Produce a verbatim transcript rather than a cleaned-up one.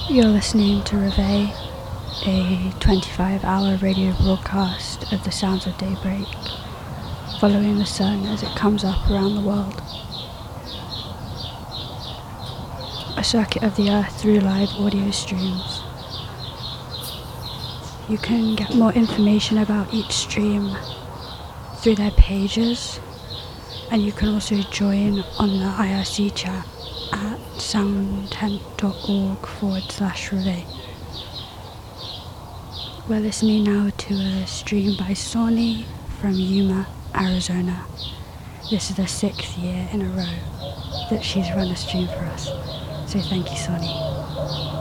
You're listening to Reveille, a twenty-five hour radio broadcast of the sounds of daybreak, following the sun as it comes up around the world. A circuit of the earth through live audio streams. You can get more information about each stream through their pages, and you can also join on the I R C chat at soundtent.org forward slash Reveille. We're listening now to a stream by Sony from Yuma, Arizona. This is the sixth year in a row that she's run a stream for us. So thank you, Sony.